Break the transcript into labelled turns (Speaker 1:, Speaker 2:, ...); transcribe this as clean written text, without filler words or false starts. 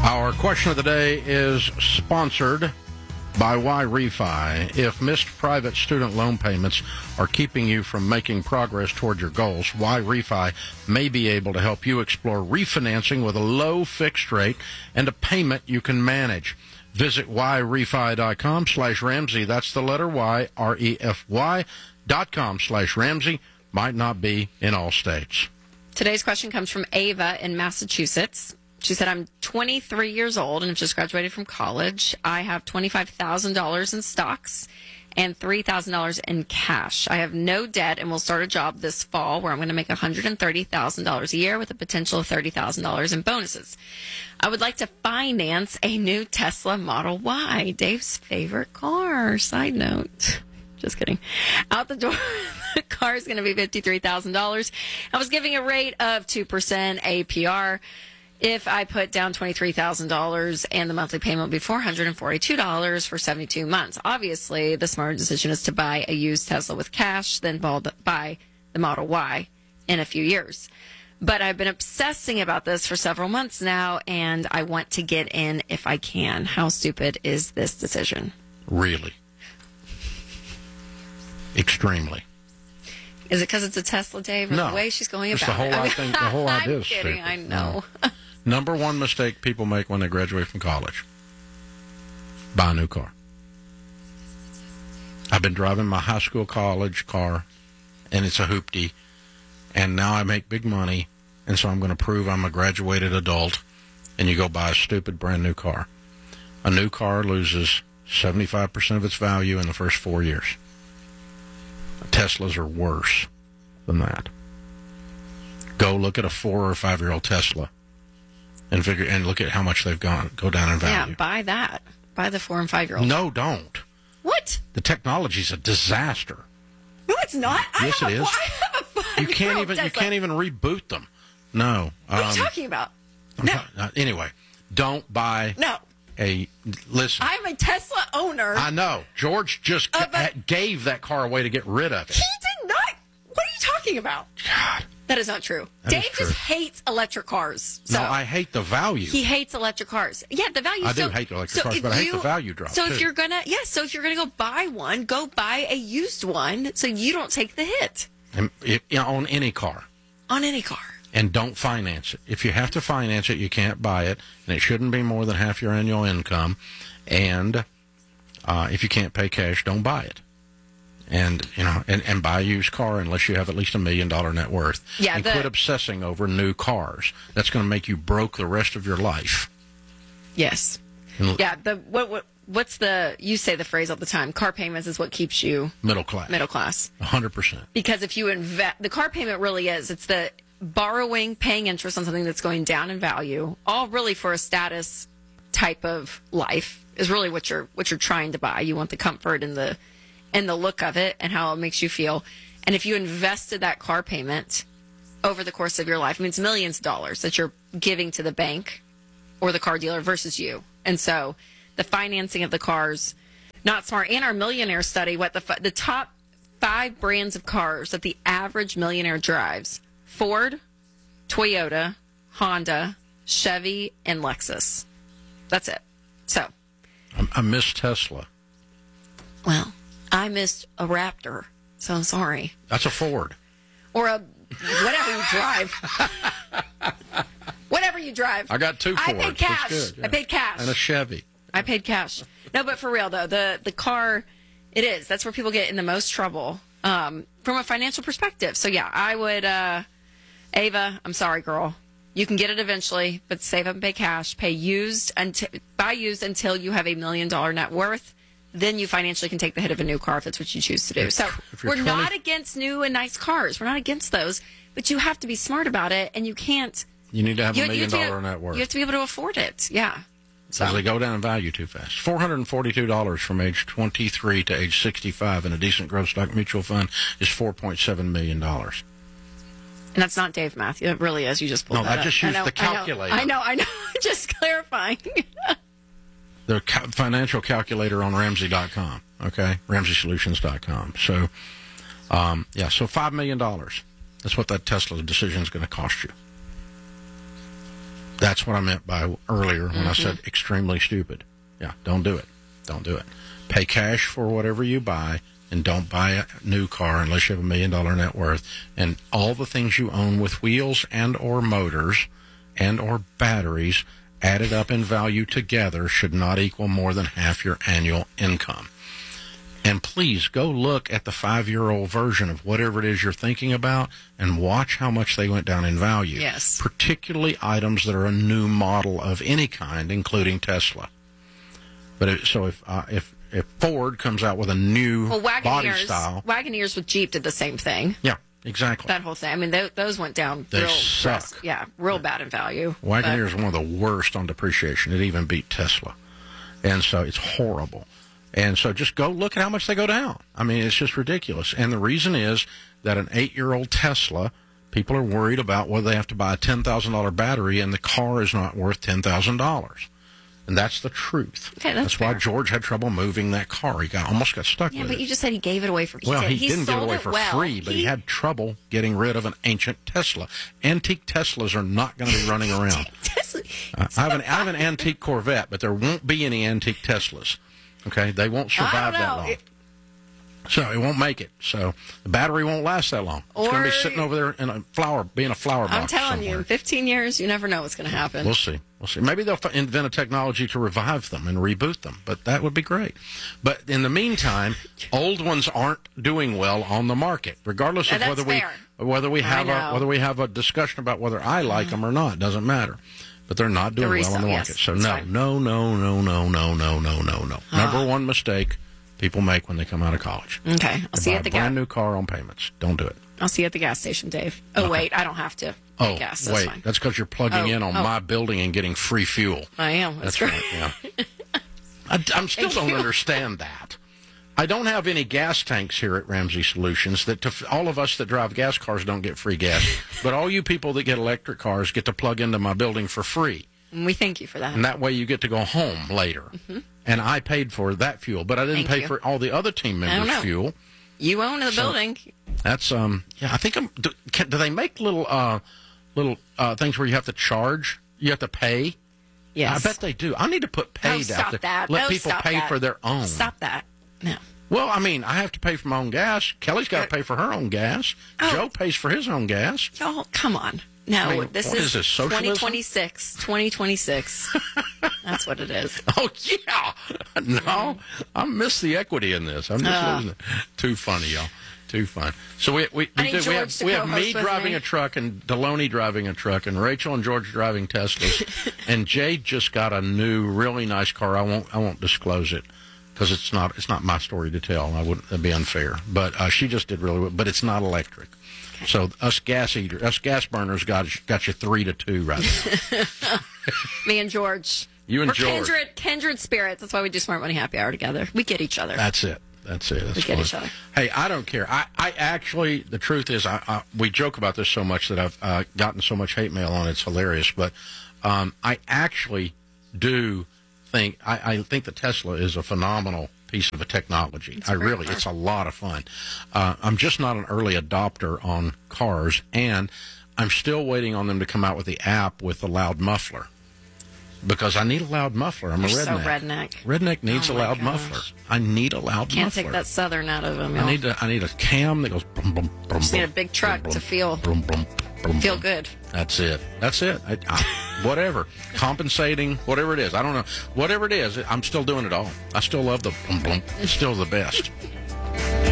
Speaker 1: Our question of the day is sponsored by YRefi. If missed private student loan payments are keeping you from making progress toward your goals, YRefi may be able to help you explore refinancing with a low fixed rate and a payment you can manage. Visit YRefi.com/Ramsey. That's the letter Y, REFY.com/Ramsey. Might not be in all states.
Speaker 2: Today's question comes from Ava in Massachusetts. She said, I'm 23 years old and have just graduated from college. I have $25,000 in stocks and $3,000 in cash. I have no debt and will start a job this fall where I'm going to make $130,000 a year with a potential of $30,000 in bonuses. I would like to finance a new Tesla Model Y, Dave's favorite car. Side note. Just kidding. Out the door, the car is going to be $53,000. I was giving a rate of 2% APR. If I put down $23,000 and the monthly payment will be $442 for 72 months. Obviously, the smarter decision is to buy a used Tesla with cash, then buy the Model Y in a few years. But I've been obsessing about this for several months now, and I want to get in if I can. How stupid is this decision?
Speaker 1: Really? Extremely.
Speaker 2: Is it because it's a Tesla, Dave? Or
Speaker 1: no.
Speaker 2: The way she's going about
Speaker 1: the whole,
Speaker 2: it?
Speaker 1: I think the whole idea
Speaker 2: I'm
Speaker 1: is
Speaker 2: kidding,
Speaker 1: stupid.
Speaker 2: I know.
Speaker 1: No. Number one mistake people make when they graduate from college: buy a new car. I've been driving my high school college car, and it's a hoopty, and now I make big money, and so I'm going to prove I'm a graduated adult, and you go buy a stupid brand new car. A new car loses 75% of its value in the first 4 years. Teslas are worse than that. Go look at a 4 or 5 year old Tesla and look at how much they've go down in value.
Speaker 2: Yeah, buy that. Buy the 4 and 5 year old.
Speaker 1: No, don't.
Speaker 2: What?
Speaker 1: The technology's a disaster.
Speaker 2: No, it's not.
Speaker 1: Yes, it is.
Speaker 2: I have a 5-year-old
Speaker 1: You can't even reboot them. No.
Speaker 2: What are you talking about?
Speaker 1: Anyway, don't buy.
Speaker 2: No.
Speaker 1: Listen.
Speaker 2: I'm a Tesla owner.
Speaker 1: I know. George just gave that car away to get rid of it.
Speaker 2: He did not. What are you talking about?
Speaker 1: God.
Speaker 2: That is not true. Dave just hates electric cars. So
Speaker 1: no, I hate the value.
Speaker 2: He hates electric cars. Yeah, the value.
Speaker 1: I do hate electric cars, but I hate the value drop.
Speaker 2: So if you're gonna, so if you're gonna go buy one, go buy a used one, so you don't take the hit.
Speaker 1: And on any car.
Speaker 2: On any car.
Speaker 1: And don't finance it. If you have to finance it, you can't buy it, and it shouldn't be more than half your annual income. And if you can't pay cash, don't buy it. And and buy a used car unless you have at least $1 million net worth.
Speaker 2: Yeah,
Speaker 1: and quit obsessing over new cars. That's going to make you broke the rest of your life.
Speaker 2: Yes. Yeah. What's the? You say the phrase all the time. Car payments is what keeps you
Speaker 1: middle class. 100%.
Speaker 2: Because if you invest, the car payment really is. It's the borrowing, paying interest on something that's going down in value, all really for a status type of life is really what you're trying to buy. You want the comfort and the look of it and how it makes you feel. And if you invested that car payment over the course of your life, I mean, it's millions of dollars that you're giving to the bank or the car dealer versus you. And so the financing of the cars, not smart. And our millionaire study, what the top 5 brands of cars that the average millionaire drives: Ford, Toyota, Honda, Chevy, and Lexus. That's it. So
Speaker 1: I miss Tesla.
Speaker 2: Well, I missed a Raptor, so I'm sorry.
Speaker 1: That's a Ford.
Speaker 2: Or a whatever you drive. Whatever you drive.
Speaker 1: I got 2 Fords.
Speaker 2: I paid cash.
Speaker 1: Good, yeah.
Speaker 2: I paid cash.
Speaker 1: And a Chevy.
Speaker 2: I paid cash. No, but for real, though, the car, it is. That's where people get in the most trouble from a financial perspective. So, yeah, I would, Ava, I'm sorry, girl. You can get it eventually, but save up and pay cash. Buy used until you have $1 million net worth. Then you financially can take the hit of a new car if it's what you choose to do. So we're not against new and nice cars. We're not against those. But you have to be smart about it, and you can't.
Speaker 1: You need to have $1 million net worth.
Speaker 2: You have to be able to afford it. Yeah.
Speaker 1: Because they go down in value too fast. $442 from age 23 to age 65 in a decent growth stock mutual fund is $4.7 million.
Speaker 2: And that's not Dave math. It really is. You just pulled that up.
Speaker 1: No, I just used the calculator.
Speaker 2: I know. Just clarifying.
Speaker 1: The financial calculator on Ramsey.com, okay? RamseySolutions.com. So, so $5 million. That's what that Tesla decision is going to cost you. That's what I meant by earlier when I said extremely stupid. Yeah, don't do it. Don't do it. Pay cash for whatever you buy, and don't buy a new car unless you have $1 million net worth. And all the things you own with wheels and or motors and or batteries added up in value together should not equal more than half your annual income. And please go look at the 5-year-old version of whatever it is you're thinking about and watch how much they went down in value.
Speaker 2: Yes.
Speaker 1: Particularly items that are a new model of any kind, including Tesla. But if Ford comes out with a new body style.
Speaker 2: Wagoneers with Jeep did the same thing.
Speaker 1: Yeah, exactly.
Speaker 2: That whole thing. I mean, those went down
Speaker 1: They
Speaker 2: real
Speaker 1: suck.
Speaker 2: real bad in value.
Speaker 1: Wagoneer is one of the worst on depreciation. It even beat Tesla. And so it's horrible. And so just go look at how much they go down. I mean, it's just ridiculous. And the reason is that an 8-year-old Tesla, people are worried about whether they have to buy a $10,000 battery and the car is not worth $10,000. And that's the truth.
Speaker 2: Okay, that's
Speaker 1: why
Speaker 2: fair.
Speaker 1: George had trouble moving that car. He almost got stuck with it.
Speaker 2: Yeah, but you just said he gave it away for free.
Speaker 1: Well, he didn't give it
Speaker 2: sold
Speaker 1: away for
Speaker 2: well.
Speaker 1: free, but he had trouble getting rid of an ancient Tesla. Antique Teslas are not going to be running around.
Speaker 2: Tesla.
Speaker 1: I have an antique Corvette, but there won't be any antique Teslas. Okay, they won't survive that long. So it won't make it. So the battery won't last that long. It's going to be sitting over there in a flower box.
Speaker 2: I'm telling you,
Speaker 1: somewhere.
Speaker 2: in 15 years, you never know what's going to happen.
Speaker 1: We'll see. Maybe they'll invent a technology to revive them and reboot them, but that would be great. But in the meantime, old ones aren't doing well on the market, regardless of whether we have a discussion about whether I like them or not. It doesn't matter. But they're not doing well on the market.
Speaker 2: Yes,
Speaker 1: so no. Number one mistake people make when they come out of college.
Speaker 2: Okay, I'll see you at the
Speaker 1: brand new car on payments. Don't do it.
Speaker 2: I'll see you at the gas station, Dave. Oh, okay. Wait, I don't have to pay gas. That's fine.
Speaker 1: That's because you're plugging in on my building and getting free fuel.
Speaker 2: I am. That's
Speaker 1: right. Yeah. I still don't understand that. I don't have any gas tanks here at Ramsey Solutions. All of us that drive gas cars don't get free gas, but all you people that get electric cars get to plug into my building for free.
Speaker 2: And we thank you for that.
Speaker 1: And that way you get to go home later. Mm-hmm. And I paid for that fuel, but I didn't pay for all the other team members' fuel.
Speaker 2: You own the building.
Speaker 1: That's I think do they make little things where you have to charge? You have to pay?
Speaker 2: Yes.
Speaker 1: I bet they do. I need to put pay down there. Let people pay for their own.
Speaker 2: Stop that. No.
Speaker 1: Well, I mean, I have to pay for my own gas. Kelly's got to pay for her own gas. Joe pays for his own gas.
Speaker 2: Oh, come on. No,
Speaker 1: I mean,
Speaker 2: this
Speaker 1: is this, socialism?
Speaker 2: 2026. 2026. That's what it is.
Speaker 1: Oh, yeah. No, I miss the equity in this. I'm just losing it. Too funny, y'all. Too fun. So we have me driving a truck and Deloney driving a truck and Rachel and George driving Teslas. And Jade just got a new, really nice car. I won't disclose it because it's not my story to tell. That'd be unfair. But she just did really well. But it's not electric. Okay. So us gas burners got you 3-2 right now.
Speaker 2: Me and George.
Speaker 1: You and
Speaker 2: We're
Speaker 1: George.
Speaker 2: Kindred spirits. That's why we do Smart Money Happy Hour together. We get each other.
Speaker 1: That's it.
Speaker 2: We get each other.
Speaker 1: Hey, I don't care. I actually, the truth is, we joke about this so much that I've gotten so much hate mail on it. It's hilarious. But I actually do think, I think the Tesla is a phenomenal piece of a technology. It's a lot of fun. I'm just not an early adopter on cars, and I'm still waiting on them to come out with the app with the loud muffler. Because I need a loud muffler. I'm a redneck.
Speaker 2: So redneck.
Speaker 1: Redneck needs a loud muffler. I need a loud muffler.
Speaker 2: Can't take that southern out of him.
Speaker 1: I need a cam that goes brum, brum, brum.
Speaker 2: Just need a big truck to feel good.
Speaker 1: That's it. Whatever. Compensating, whatever it is. I don't know. Whatever it is, I'm still doing it all. I still love the brum, brum. It's still the best.